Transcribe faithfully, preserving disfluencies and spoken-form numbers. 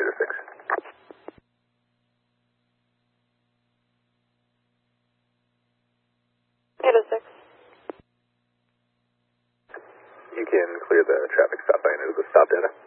eight oh six. eight oh six. You can clear the traffic stop by into the stop data.